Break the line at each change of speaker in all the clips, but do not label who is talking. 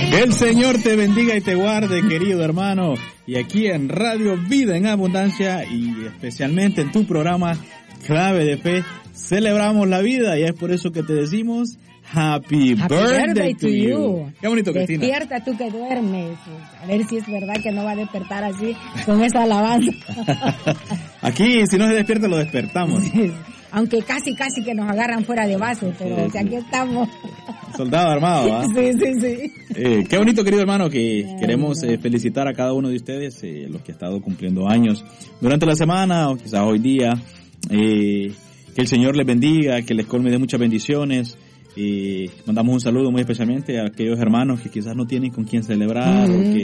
Que el Señor te bendiga y te guarde, querido hermano. Y aquí en Radio Vida en Abundancia y especialmente en tu programa Clave de Fe, celebramos la vida y es por eso que te decimos Happy birthday to you. Qué bonito, Cristina.
Despierta tú que duermes. A ver si es verdad que no va a despertar así con esa alabanza.
Aquí, si no se despierta, lo despertamos.
Aunque casi que nos agarran fuera de base, pero sí. Aquí estamos.
Soldado armado, ¿ah?
Sí.
Qué bonito, querido hermano, que queremos felicitar a cada uno de ustedes, los que han estado cumpliendo años durante la semana o quizás hoy día. Que el Señor les bendiga, que les colme de muchas bendiciones. Mandamos un saludo muy especialmente a aquellos hermanos que quizás no tienen con quién celebrar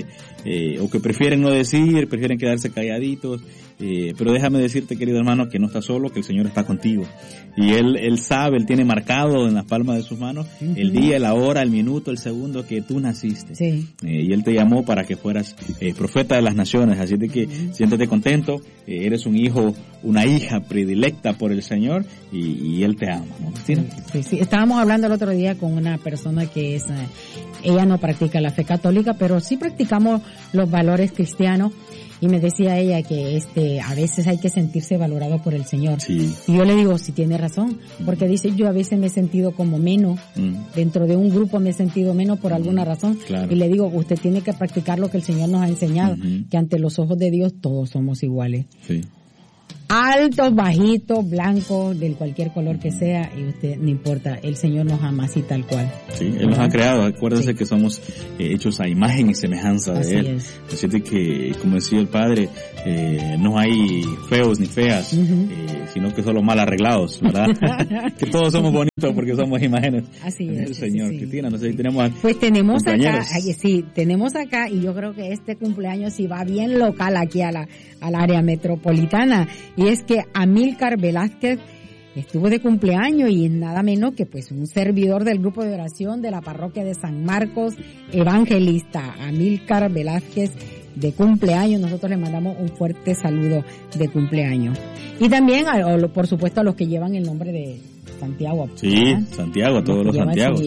o que prefieren no decir, prefieren quedarse calladitos, pero déjame decirte, querido hermano, que no estás solo, que el Señor está contigo y Él sabe, Él tiene marcado en las palmas de sus manos el día, la hora, el minuto, el segundo que tú naciste, y Él te llamó para que fueras profeta de las naciones, así de que siéntete contento, eres un hijo, una hija predilecta por el Señor y Él te ama, ¿no, Cristina?
Sí, estábamos hablando el otro día con una persona que ella no practica la fe católica, pero sí practicamos los valores cristianos, y me decía ella que a veces hay que sentirse valorado por el Señor.
Sí.
Y yo le digo, sí tiene razón, porque dice, yo a veces me he sentido como menos, dentro de un grupo me he sentido menos por alguna razón,
claro.
Y le digo, usted tiene que practicar lo que el Señor nos ha enseñado, que ante los ojos de Dios todos somos iguales.
Sí.
Altos, bajitos, blancos, de cualquier color que sea, y usted, no importa, el Señor nos ama así tal cual.
Sí, Él nos ha creado, acuérdense que somos hechos a imagen y semejanza de
así
Él.
Es.
Así que, como decía el Padre, no hay feos ni feas, sino que solo mal arreglados, ¿verdad? Que todos somos bonitos porque somos imágenes del Señor.
Sí.
Cristina, no sé si tenemos
pues tenemos
compañeros.
tenemos acá, y yo creo que este cumpleaños sí va bien local aquí al área metropolitana, y es que Amílcar Velázquez estuvo de cumpleaños y nada menos que pues un servidor del grupo de oración de la parroquia de San Marcos, evangelista Amílcar Velázquez, de cumpleaños. Nosotros le mandamos un fuerte saludo de cumpleaños. Y también, por supuesto, a los que llevan el nombre de Santiago.
Sí, ¿verdad? Santiago, a todos los Santiago.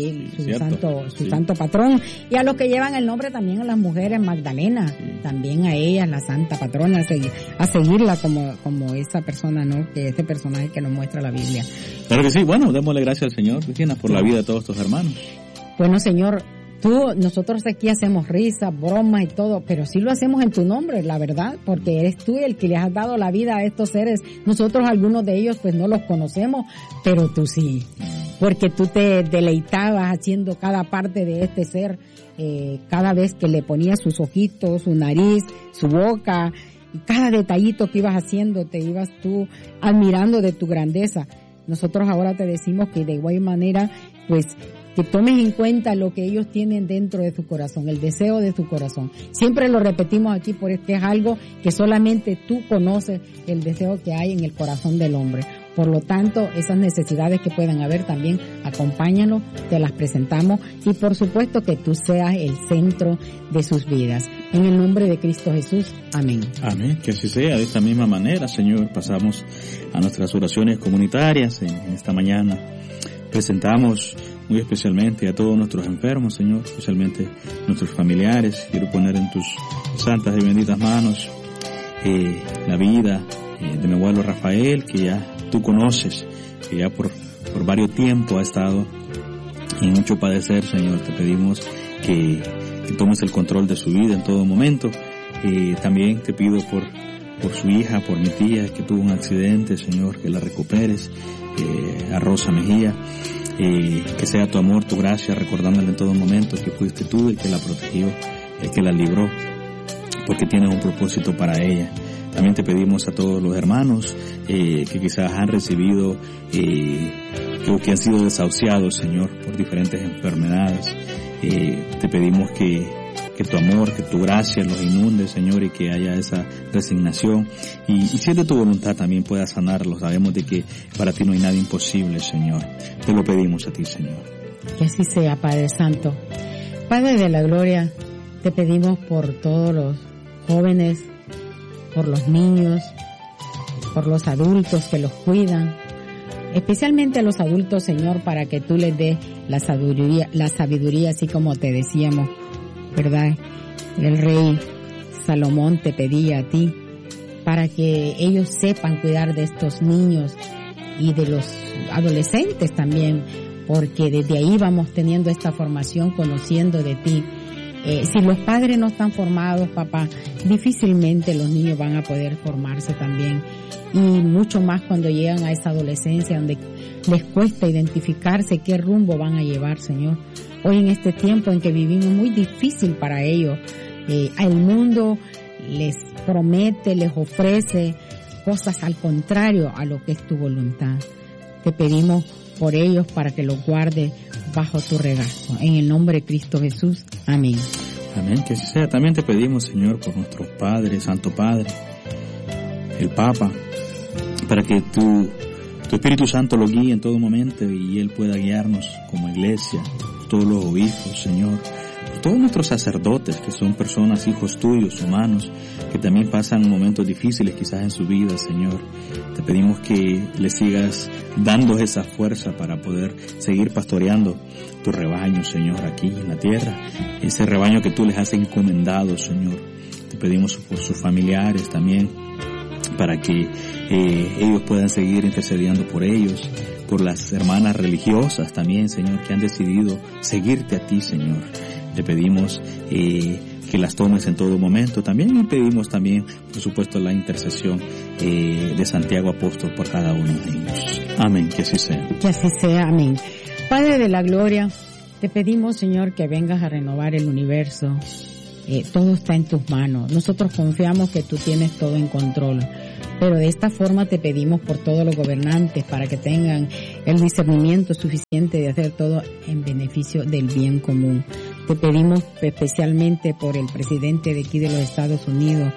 Su santo patrón. Y a los que llevan el nombre también a las mujeres, Magdalena, también a ellas, la santa patrona, a seguirla como esa persona, ¿no? Que ese personaje que nos muestra la Biblia.
Claro que sí, bueno, démosle gracias al Señor, Cristina, por la vida de todos estos hermanos.
Bueno, Señor, nosotros aquí hacemos risas, bromas y todo, pero sí lo hacemos en tu nombre, la verdad, porque eres tú el que les has dado la vida a estos seres. Nosotros, algunos de ellos, pues no los conocemos, pero tú sí, porque tú te deleitabas haciendo cada parte de este ser, cada vez que le ponías sus ojitos, su nariz, su boca, y cada detallito que ibas haciendo, te ibas tú admirando de tu grandeza. Nosotros ahora te decimos que de igual manera, pues, que tomes en cuenta lo que ellos tienen dentro de su corazón, el deseo de su corazón. Siempre lo repetimos aquí porque es algo que solamente tú conoces, el deseo que hay en el corazón del hombre. Por lo tanto, esas necesidades que puedan haber también, acompáñanos, te las presentamos y por supuesto que tú seas el centro de sus vidas. En el nombre de Cristo Jesús, amén.
Amén, que así sea. De esta misma manera, Señor, pasamos a nuestras oraciones comunitarias en esta mañana. Presentamos muy especialmente a todos nuestros enfermos, Señor, especialmente nuestros familiares. Quiero poner en tus santas y benditas manos la vida de mi abuelo Rafael, que ya tú conoces, que ya por varios tiempos ha estado en mucho padecer, Señor. Te pedimos que tomes el control de su vida en todo momento. También te pido por su hija, por mi tía, que tuvo un accidente, Señor, que la recuperes, a Rosa Mejía. Que sea tu amor, tu gracia, recordándole en todo momento que fuiste tú el que la protegió, el que la libró, porque tienes un propósito para ella. También te pedimos a todos los hermanos que quizás han recibido, que han sido desahuciados, Señor, por diferentes enfermedades. Te pedimos que tu amor, que tu gracia los inunde, Señor, y que haya esa resignación. Y si es de tu voluntad también pueda sanarlos. Sabemos de que para ti no hay nada imposible, Señor. Te lo pedimos a ti, Señor.
Que así sea, Padre Santo. Padre de la Gloria, te pedimos por todos los jóvenes, por los niños, por los adultos que los cuidan, especialmente a los adultos, Señor, para que tú les des la sabiduría, así como te decíamos, ¿verdad? El rey Salomón te pedía a ti para que ellos sepan cuidar de estos niños y de los adolescentes también, porque desde ahí vamos teniendo esta formación, conociendo de ti. Si los padres no están formados, papá, difícilmente los niños van a poder formarse también, y mucho más cuando llegan a esa adolescencia donde les cuesta identificarse qué rumbo van a llevar, Señor. Hoy en este tiempo en que vivimos, muy difícil para ellos. El mundo les promete, les ofrece cosas al contrario a lo que es tu voluntad. Te pedimos por ellos para que los guarde bajo tu regazo. En el nombre de Cristo Jesús. Amén.
Amén, que así sea. También te pedimos, Señor, por nuestro Padre, Santo Padre, el Papa, para que tu Espíritu Santo lo guíe en todo momento y Él pueda guiarnos como iglesia, todos los obispos, Señor, todos nuestros sacerdotes, que son personas, hijos tuyos, humanos, que también pasan momentos difíciles quizás en su vida, Señor. Te pedimos que le sigas dando esa fuerza para poder seguir pastoreando tu rebaño, Señor, aquí en la tierra, ese rebaño que tú les has encomendado, Señor. Te pedimos por sus familiares también, para que ellos puedan seguir intercediendo por ellos, por las hermanas religiosas también, Señor, que han decidido seguirte a ti, Señor. Te pedimos que las tomes en todo momento. También le pedimos también, por supuesto, la intercesión de Santiago Apóstol por cada uno de ellos. Amén, que así sea.
Que así sea, amén. Padre de la gloria, te pedimos, Señor, que vengas a renovar el universo. Todo está en tus manos. Nosotros confiamos que tú tienes todo en control. Pero de esta forma te pedimos por todos los gobernantes para que tengan el discernimiento suficiente de hacer todo en beneficio del bien común. Te pedimos especialmente por el presidente de aquí de los Estados Unidos,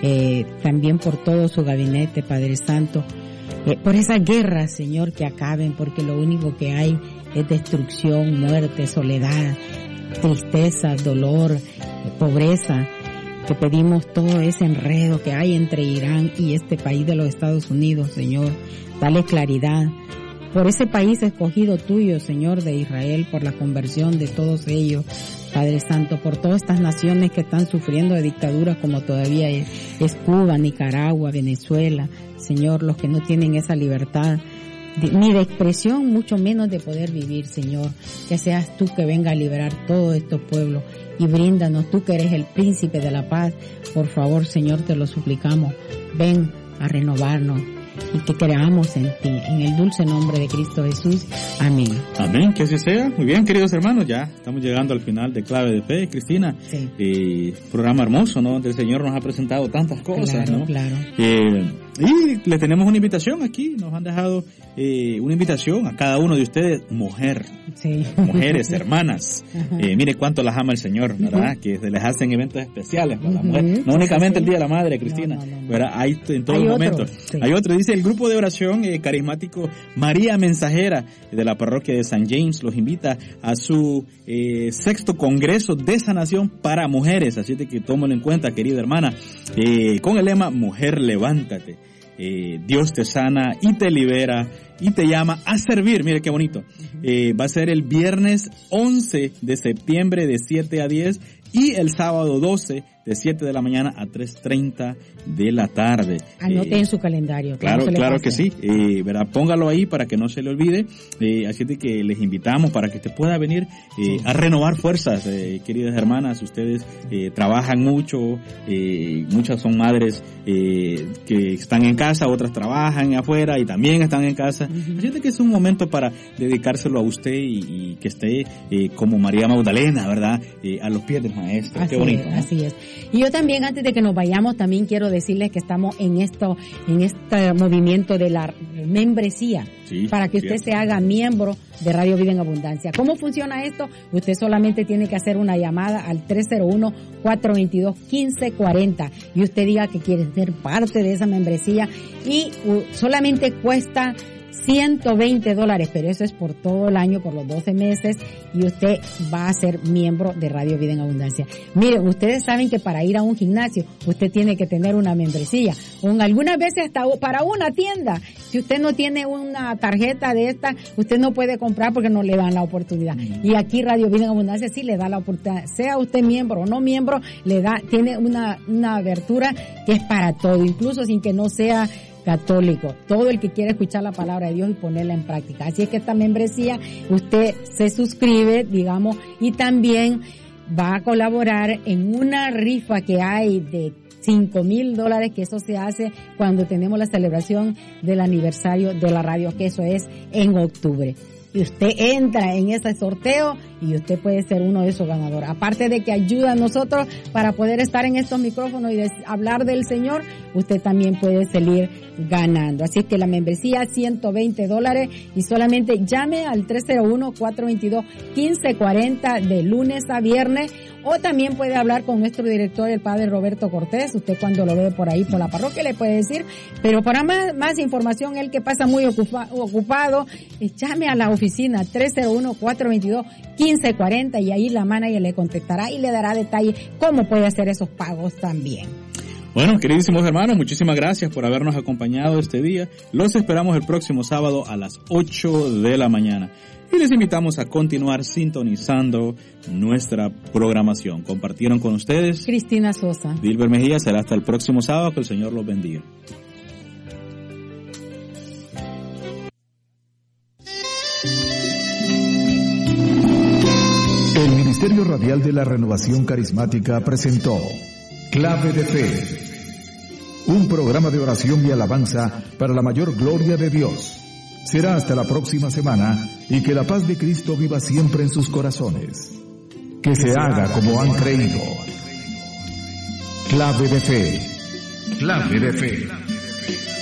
también por todo su gabinete, Padre Santo, por esa guerra, Señor, que acaben, porque lo único que hay es destrucción, muerte, soledad, tristeza, dolor, pobreza. Te pedimos todo ese enredo que hay entre Irán y este país de los Estados Unidos, Señor. Dale claridad. Por ese país escogido tuyo, Señor, de Israel, por la conversión de todos ellos, Padre Santo, por todas estas naciones que están sufriendo de dictaduras como todavía es Cuba, Nicaragua, Venezuela, Señor, los que no tienen esa libertad ni de expresión, mucho menos de poder vivir, Señor. Que seas tú que venga a liberar todos estos pueblos y bríndanos, tú que eres el príncipe de la paz. Por favor, Señor, te lo suplicamos, ven a renovarnos y que creamos en ti, en el dulce nombre de Cristo Jesús. Amén.
Amén, que así sea. Muy bien, queridos hermanos, ya estamos llegando al final de Clave de Fe, Cristina.
Sí.
Programa hermoso, ¿no? Donde el Señor nos ha presentado tantas cosas,
claro,
¿no?
Claro.
Y le tenemos una invitación aquí, nos han dejado una invitación a cada uno de ustedes, mujeres, hermanas. Mire cuánto las ama el Señor, ¿verdad? Que se les hacen eventos especiales para las mujeres, no únicamente el Día de la Madre, Cristina, ¿verdad? Hay en todo momento. Hay otro, dice el grupo de oración carismático María Mensajera de la parroquia de San James, los invita a su 6º Congreso de Sanación para Mujeres, así de que tómalo en cuenta, querida hermana, con el lema Mujer, levántate. Dios te sana y te libera y te llama a servir. Mire qué bonito. Va a ser el viernes 11 de septiembre de 7 a 10 y el sábado 12 de 7 de la mañana a 3:30 de la tarde.
Anote en su calendario.
Claro que sí. ¿Verdad? Póngalo ahí para que no se le olvide. Así de que les invitamos para que usted pueda venir a renovar fuerzas. Queridas hermanas, ustedes trabajan mucho. Muchas son madres que están en casa, otras trabajan afuera y también están en casa. Así de que es un momento para dedicárselo a usted y que esté como María Magdalena, ¿verdad? A los pies del Maestro. Qué bonito, ¿no?
Así es. Y yo también, antes de que nos vayamos, también quiero decirles que estamos en este movimiento de la membresía, para que usted se haga miembro de Radio Vida en Abundancia. ¿Cómo funciona esto? Usted solamente tiene que hacer una llamada al 301-422-1540 y usted diga que quiere ser parte de esa membresía y solamente cuesta $120, pero eso es por todo el año, por los 12 meses, y usted va a ser miembro de Radio Vida en Abundancia. Miren, ustedes saben que para ir a un gimnasio, usted tiene que tener una membresía, o algunas veces hasta para una tienda. Si usted no tiene una tarjeta de esta, usted no puede comprar porque no le dan la oportunidad. Y aquí Radio Vida en Abundancia sí le da la oportunidad, sea usted miembro o no miembro, tiene una abertura que es para todo, incluso sin que no sea católico, todo el que quiere escuchar la palabra de Dios y ponerla en práctica. Así es que esta membresía, usted se suscribe, digamos, y también va a colaborar en una rifa que hay de $5,000, que eso se hace cuando tenemos la celebración del aniversario de la radio, que eso es en octubre. Y usted entra en ese sorteo y usted puede ser uno de esos ganadores. Aparte de que ayuda a nosotros para poder estar en estos micrófonos y hablar del Señor, usted también puede salir ganando. Así es que la membresía $120 y solamente llame al 301-422-1540 de lunes a viernes, o también puede hablar con nuestro director, el padre Roberto Cortés. Usted cuando lo ve por ahí por la parroquia le puede decir, pero para más información, él que pasa muy ocupado, llame a la oficina 301-422-1540 y ahí la manager le contestará y le dará detalles cómo puede hacer esos pagos también.
Bueno, queridísimos hermanos, muchísimas gracias por habernos acompañado este día. Los esperamos el próximo sábado a las 8 de la mañana. Y les invitamos a continuar sintonizando nuestra programación. Compartieron con ustedes
Cristina Sosa,
Dilber Mejía. Será hasta el próximo sábado. Que el Señor los bendiga.
El Ministerio Radial de la Renovación Carismática presentó Clave de Fe, un programa de oración y alabanza para la mayor gloria de Dios. Será hasta la próxima semana, y que la paz de Cristo viva siempre en sus corazones. Que se haga como han creído. Clave de Fe. Clave de Fe.